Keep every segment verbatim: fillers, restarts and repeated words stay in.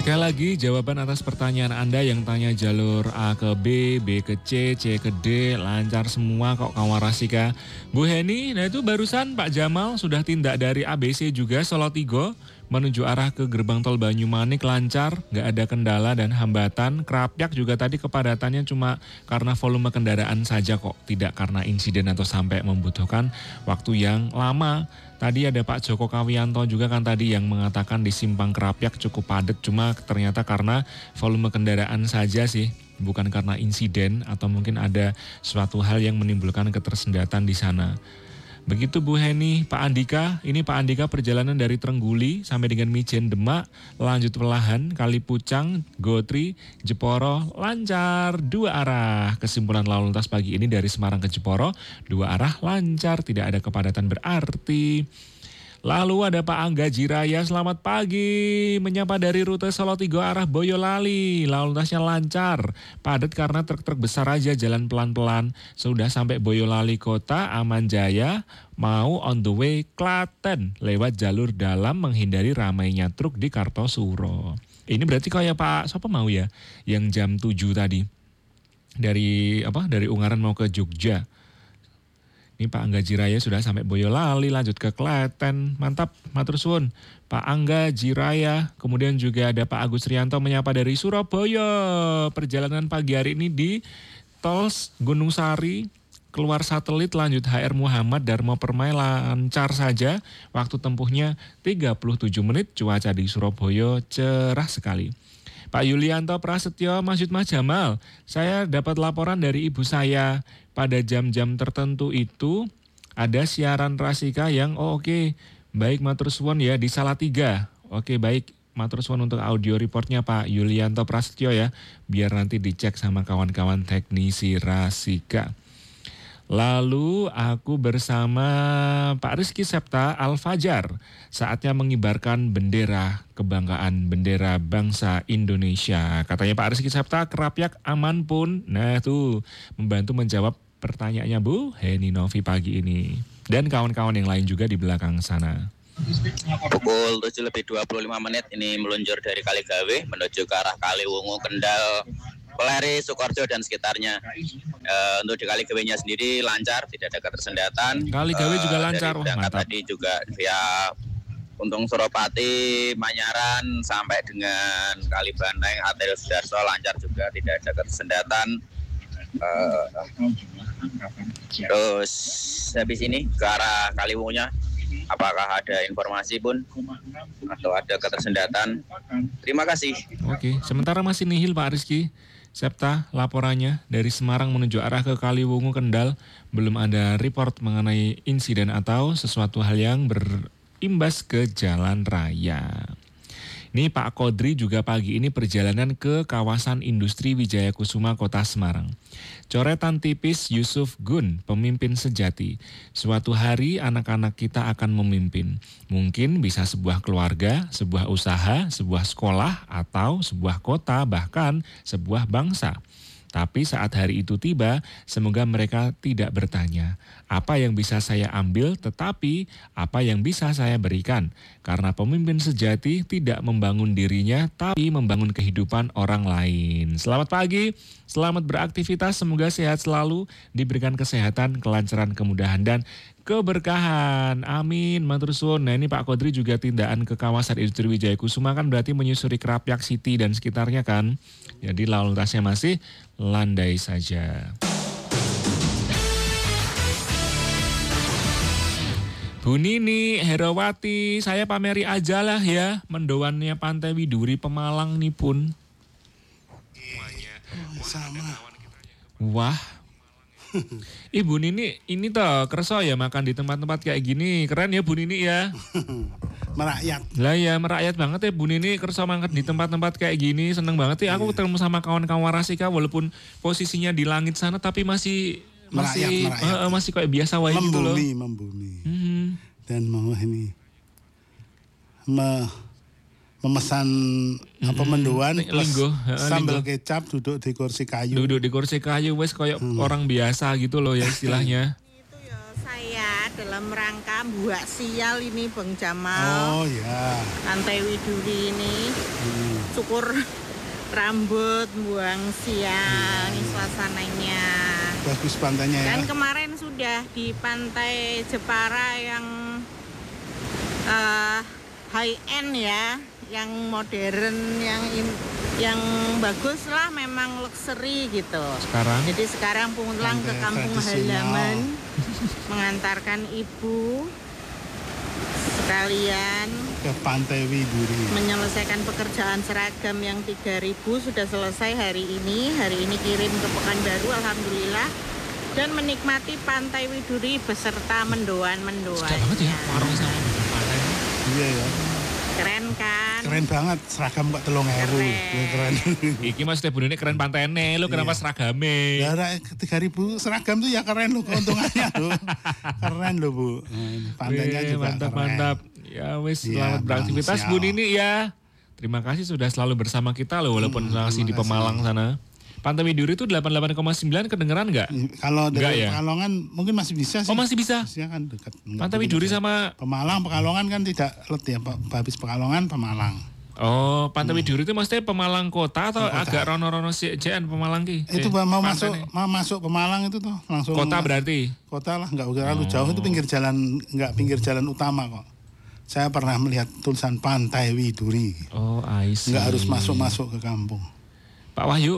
Sekali lagi jawaban atas pertanyaan Anda yang tanya jalur A ke B, B ke C, C ke D, lancar semua kok Kawarasika. Bu Heni, nah itu barusan Pak Jamal sudah tindak dari A B C juga Solo Tigo menuju arah ke gerbang tol Banyumanik lancar, nggak ada kendala dan hambatan. Krapyak juga tadi kepadatannya cuma karena volume kendaraan saja kok, tidak karena insiden atau sampai membutuhkan waktu yang lama. Tadi ada Pak Joko Kawianto juga kan tadi yang mengatakan di Simpang Krapyak cukup padat, cuma ternyata karena volume kendaraan saja sih, bukan karena insiden atau mungkin ada suatu hal yang menimbulkan ketersendatan di sana. Begitu Bu Heni. Pak Andika, ini Pak Andika perjalanan dari Trengguli sampai dengan Mijen Demak, lanjut Pelahan, Kalipucang, Gotri, Jeporo, lancar dua arah. Kesimpulan lalu lintas pagi ini dari Semarang ke Jeporo, dua arah lancar, tidak ada kepadatan berarti. Lalu ada Pak Angga Jiraya, selamat pagi, menyapa dari rute Solo Tigo arah Boyolali, lalu lintasnya lancar, padat karena truk-truk besar aja jalan pelan-pelan, sudah sampai Boyolali kota, aman jaya, mau on the way Klaten, lewat jalur dalam menghindari ramainya truk di Kartosuro. Ini berarti kayak Pak, siapa mau ya, yang jam tujuh tadi, dari apa, dari Ungaran mau ke Jogja. Ini Pak Angga Jiraya sudah sampai Boyolali, lanjut ke Klaten. Mantap, matur suwun. Pak Angga Jiraya, kemudian juga ada Pak Agus Rianto menyapa dari Surabaya. Perjalanan pagi hari ini di Tol Gunung Sari, keluar satelit lanjut H R Muhammad Darmo Permai lancar saja. Waktu tempuhnya tiga puluh tujuh menit, cuaca di Surabaya cerah sekali. Pak Yulianto Prasetyo, Masjid Mas Jamal, saya dapat laporan dari ibu saya. Pada jam-jam tertentu itu ada siaran Rasika yang oh oke, okay. Baik matur suwun ya di Salatiga. Oke okay, baik matur suwun untuk audio reportnya Pak Yulianto Prasetyo ya, biar nanti dicek sama kawan-kawan teknisi Rasika. Lalu aku bersama Pak Rizky Septa Al-Fajar, saatnya mengibarkan bendera kebanggaan, bendera bangsa Indonesia. Katanya Pak Rizky Septa, Krapyak aman pun. Nah tuh, membantu menjawab pertanyaannya Bu Heni Novi pagi ini. Dan kawan-kawan yang lain juga di belakang sana. Pukul tujuh lebih dua puluh lima menit ini meluncur dari Kaligawe menuju ke arah Kaliwungu, Kendal, Pelari, Sukoharjo dan sekitarnya. Uh, untuk di Kaligawe-nya sendiri lancar, tidak ada ketersendatan. Kaligawe uh, juga lancar. Dari berangkat tadi juga via Untung Suropati, Manyaran sampai dengan Kalibanteng, Atel Sudarso lancar juga, tidak ada ketersendatan. Uh, terus habis ini ke arah Kaliwungunya, apakah ada informasi pun atau ada ketersendatan? Terima kasih. Oke, sementara masih nihil Pak Rizky Septa laporannya dari Semarang menuju arah ke Kaliwungu Kendal, belum ada report mengenai insiden atau sesuatu hal yang berimbas ke jalan raya. Ini Pak Kodri juga pagi ini perjalanan ke kawasan industri Wijaya Kusuma Kota Semarang. Coretan tipis Yusuf Gun, pemimpin sejati. Suatu hari anak-anak kita akan memimpin. Mungkin bisa sebuah keluarga, sebuah usaha, sebuah sekolah, atau sebuah kota, bahkan sebuah bangsa. Tapi saat hari itu tiba, semoga mereka tidak bertanya, apa yang bisa saya ambil, tetapi apa yang bisa saya berikan. Karena pemimpin sejati tidak membangun dirinya, tapi membangun kehidupan orang lain. Selamat pagi, selamat beraktivitas, semoga sehat selalu, diberikan kesehatan, kelancaran, kemudahan, dan keberkahan. Amin, matur suwun. Nah ini Pak Kodri juga tindakan ke kawasan industri Wijaya Kusuma kan berarti menyusuri Krapyak City dan sekitarnya kan. Jadi lalu lintasnya masih landai saja. Bu Nini, Herawati, saya pameri aja lah ya mendoannya Pantai Widuri Pemalang nih pun. Sama. Wah. Ibu Nini, ini toh kerso ya makan di tempat-tempat kayak gini. Keren ya Bu Nini ya. Merakyat. Lah ya merakyat banget ya Bu Nini kerso makan di tempat-tempat kayak gini. Seneng banget ya. Aku yeah. ketemu sama kawan-kawan Rasika walaupun posisinya di langit sana tapi masih masih merakyat, merakyat. Uh, masih kayak biasa wae gitu loh. Membumi, membumi. Hmm. Dan mau ini me, memesan hmm. apa mendoan plus linggo, sambal linggo. kecap duduk di kursi kayu. Duduk di kursi kayu wes kayak hmm. orang biasa gitu loh ya istilahnya. Itu ya saya dalam rangka buat sial ini Bang Jamal. Oh ya. Pantai Widuri ini hmm. cukur rambut, buang sial, hmm. ini suasananya. Bagus pantainya ya. Dan kemarin sudah di Pantai Jepara yang uh, high end ya, yang modern, yang in, yang bagus lah, memang luxury gitu. Sekarang? Jadi sekarang pulang ke kampung halaman mengantarkan ibu sekalian ke Pantai Widuri. Menyelesaikan pekerjaan seragam yang tiga ribu sudah selesai hari ini. Hari ini kirim ke Pekanbaru, alhamdulillah. Dan menikmati Pantai Widuri beserta mendoan-mendoan. Sudah banget ya, warung sama pantai. Iya ya. Keren kan? Keren banget, seragam kok telung ewu. Keren. Iki Mas Tebun ini keren pantainya, lu kenapa iya. Seragame? Ya tiga ribu seragam tuh ya keren lu keuntungannya lu. Keren lu Bu. Pantainya Wih, juga mantap, keren. Mantap, ya wis ya, selamat beraktivitas Bu Nini ya. Terima kasih sudah selalu bersama kita loh walaupun hmm, masih di Pemalang sana. Pantai Widuri itu delapan puluh delapan koma sembilan kedengeran nggak? Kalau dari ya? Pekalongan mungkin masih bisa sih. Oh masih bisa? Masih kan dekat. Pantai Widuri sama Pemalang, Pekalongan kan tidak let ya. Habis Pekalongan, Pemalang. Oh, Pantai hmm. Widuri itu maksudnya Pemalang kota atau kota. Agak rono-rono C N Pemalang ki? Itu eh, mau masuk nih. mau masuk Pemalang itu tuh langsung. Kota berarti? Kota lah, nggak terlalu oh. jauh, itu pinggir jalan, nggak pinggir jalan utama kok. Saya pernah melihat tulisan Pantai Widuri. Oh, I see. Nggak harus masuk-masuk ke kampung. Pak Wahyu.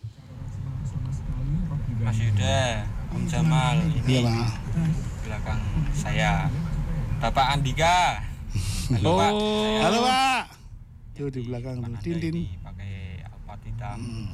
Mas Yuda, Om Jamal, ini iya, Pak. Belakang saya, Bapak Andika. Halo, oh. Pak. Halo, Pak. Tuh di belakang tuh, Tintin. Pakai alpat hitam. Hmm.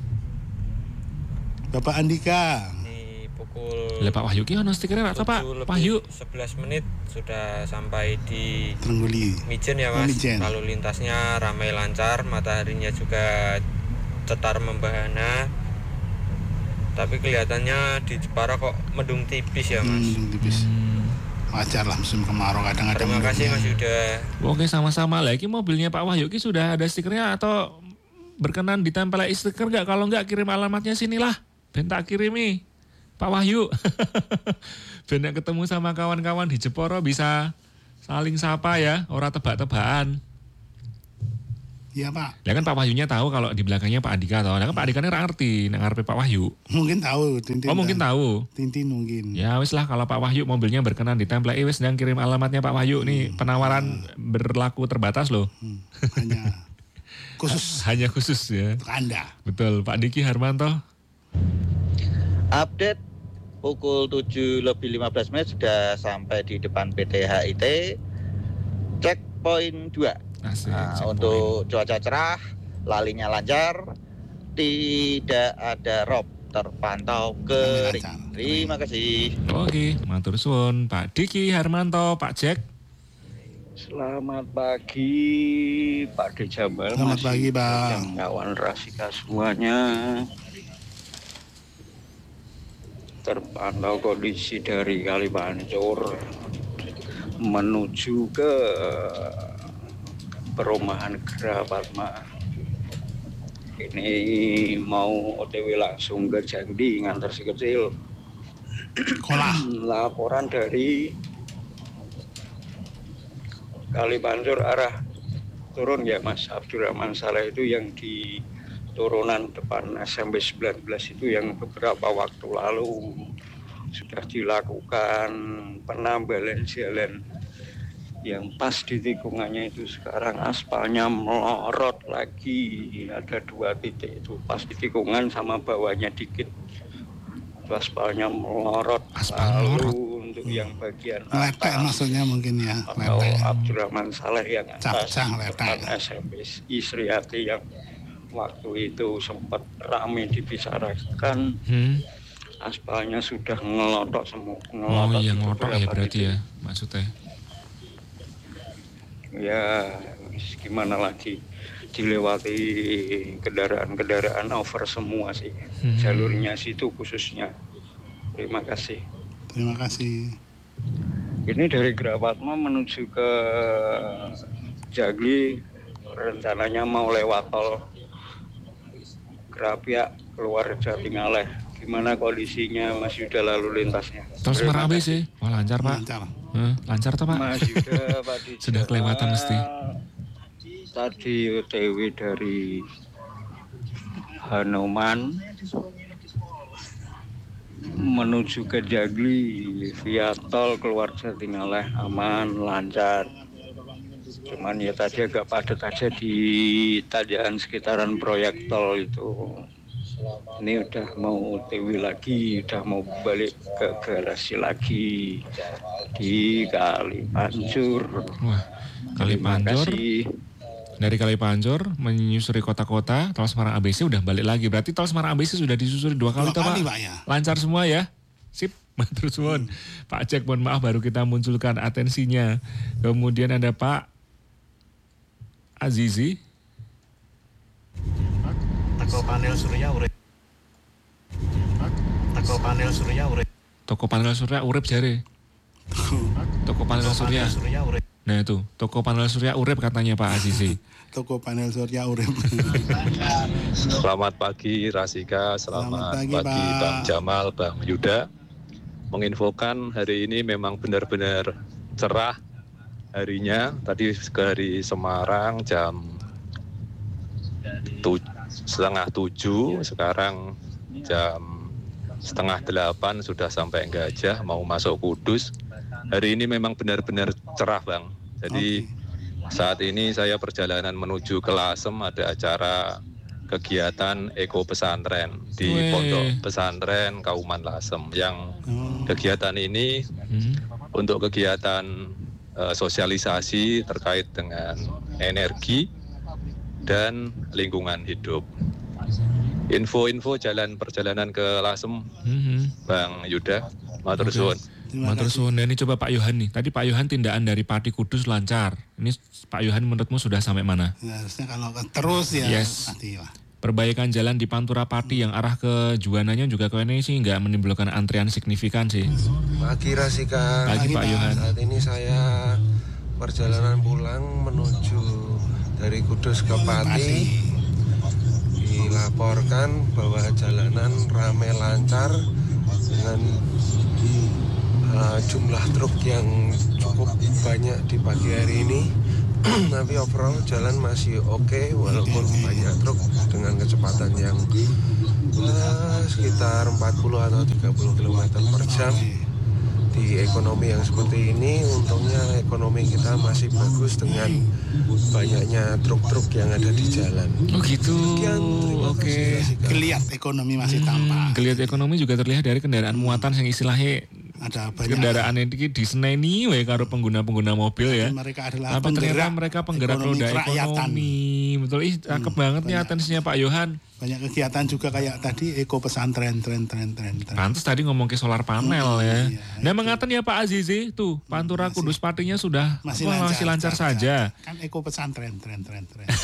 Bapak Andika. Ini pukul. Lah Pak Wahyu ki ono stikernya atau Pak Wahyu? sebelas menit sudah sampai di Trengguli. Mijen ya Mas. Mijen. Lalu lintasnya ramai lancar, mataharinya juga cetar membahana. Tapi kelihatannya di Jepara kok mendung tipis ya Mas. Mendung tipis. Hmm. Wajar lah musim kemarau kadang-kadang. Terima kasih Mas Yuda. Oke sama-sama lah. Ini mobilnya Pak Wahyu ini sudah ada stikernya atau berkenan ditempel stiker nggak? Kalau nggak kirim alamatnya sinilah. Ben tak kirimi Pak Wahyu. Ben ketemu sama kawan-kawan di Jepara bisa saling sapa ya. Ora tebak-tebakan. Iya Pak. Ya kan Pak Wahyunya tahu kalau di belakangnya Pak Andika tahu. Nah kan Pak Andika ini ngerti ngarepe Pak Wahyu. Mungkin tahu. Tintin oh mungkin tahu. Tintin mungkin. Ya wis lah kalau Pak Wahyu mobilnya berkenan ditempel wis dan kirim alamatnya Pak Wahyu. Hmm. Nih penawaran hmm. berlaku terbatas loh. Hmm. Hanya khusus. Hanya khusus ya. Untuk Anda. Betul Pak Diki Harmanto. Update pukul tujuh lebih lima belas menit sudah sampai di depan P T H I T. Checkpoint dua. Asik, nah, untuk cuaca cerah, lalinya lancar, tidak ada rob, terpantau kering. Terima kasih. Oke, matur suwun Pak Diki Harmanto, Pak Jack. Selamat pagi Pak De Jamal. Selamat pagi Bang. Kawan Rasika semuanya. Terpantau kondisi dari Kalibancur menuju ke perumahan Grapatma. Ini mau O T W langsung ke Jangdi ngantar si kecil. Laporan dari Kalibancur arah turun ya Mas Abdurrahman Saleh itu yang di turunan depan S M P sembilan belas itu yang beberapa waktu lalu sudah dilakukan penambalan jalan yang pas di tikungannya itu. Sekarang aspalnya melorot lagi, ada dua titik itu pas di tikungan sama bawahnya dikit itu aspalnya melorot. Aspal lalu melorot. Untuk hmm. yang bagian letek maksudnya mungkin ya atau Abdurrahman Saleh yang atas depan S M P Isriati yang waktu itu sempat ramai dibicarakan. hmm. Aspalnya sudah ngelotok semua. Ngelotok oh iya ngelotok ya berarti titik. Ya maksudnya ya gimana lagi, dilewati kendaraan-kendaraan over semua sih. hmm. Jalurnya situ khususnya. Terima kasih. Terima kasih. Ini dari Grapatma menuju ke Jagli, rencananya mau lewat tol Grapia keluar Jatingaleh. gimana kondisinya Mas Yuda lalu lintasnya? Tol Semarang A B C, wah lancar Pak. Lancar. Hah, lancar toh Pak? Mas Yuda Pak di Sudah kelewatan mesti. Tadi O T W dari Hanuman menuju ke Jagli via tol keluar Jatingaleh aman, lancar. Cuman ya tadi agak padat aja di tanjakan sekitaran proyek tol itu. Ini udah mau O T W lagi, udah mau balik ke garasi lagi di Kalipancur. Wah, Kalipancur. Terima kasih. Dari Kalipancur menyusuri kota-kota, tol Semarang A B C udah balik lagi. Berarti tol Semarang A B C sudah disusuri dua kali, Dua toh, kali, Pak? Pak, ya. Lancar semua ya? Sip, matur suwun. Pak Cek, mohon maaf baru kita munculkan atensinya. Kemudian ada Pak Azizi. Teko panel surya urip. Teko panel surya urip. Toko panel surya urip jare. Toko panel surya. Surya urip. Nah itu, toko panel surya urip katanya Pak Azizi. Toko panel surya urip. Selamat pagi Rasika, selamat, Selamat pagi, pagi Pak. Bang Jamal, Bang Yuda. Menginfokan hari ini memang benar-benar cerah harinya. Tadi dari Semarang jam tu, setengah tujuh, sekarang jam setengah delapan sudah sampai Gajah, mau masuk Kudus. Hari ini memang benar-benar cerah Bang. Jadi Oke. saat ini saya perjalanan menuju ke Lasem, ada acara kegiatan Eko Pesantren di Weh. Pondok Pesantren Kauman Lasem. Yang Oh. kegiatan ini Hmm. untuk kegiatan eh, sosialisasi terkait dengan energi dan lingkungan hidup. Info-info jalan perjalanan ke Lasem, Hmm. Bang Yuda, matur Oke. suwun. Terima Matur kasih. suwun. Nah, ini coba Pak Yohan nih. Tadi Pak Yohan tindakan dari Pati Kudus lancar. Ini Pak Yohan menurutmu sudah sampai mana? Ya, harusnya kalau terus ya Yes. pasti lah. Perbaikan jalan di Pantura Pati yang arah ke Juwananya juga kayaknya sih nggak menimbulkan antrian signifikan sih. Pagi Rasika. Pagi Pak Pak. Yohan. Saat ini saya perjalanan pulang menuju dari Kudus ke Pati. Dilaporkan bahwa jalanan ramai lancar dengan uh, jumlah truk yang cukup banyak di pagi hari ini. Tapi overall jalan masih oke walaupun banyak truk dengan kecepatan yang uh, sekitar empat puluh atau tiga puluh kilometer per jam. Di ekonomi yang seperti ini untungnya ekonomi kita masih bagus dengan banyaknya truk-truk yang ada di jalan. Oh gitu. Sekian, terima Oke. kasih, Rasika. Geliat ekonomi masih Hmm, tampak. geliat ekonomi juga terlihat dari kendaraan muatan yang istilahnya Ada banyak. kendaraan ini diseneni we karo pengguna-pengguna mobil ya. Mereka adalah Tapi ternyata penggerak mereka penggerak ekonomi roda kerakyatan. ekonomi. Betul, ih cakep banget nih banyak. atensinya Pak Yohan. Banyak kegiatan juga kayak tadi Eko Pesantren, tren, tren, tren, tren. Pantes tadi ngomong ke solar panel Hmm, ya. iya, Nah itu. mengaten ya Pak Azizi, tuh Pantura masih- Kudus Patinya sudah Masih apa, lancar, masih lancar saja. Kan Eko Pesantren, tren, tren, tren.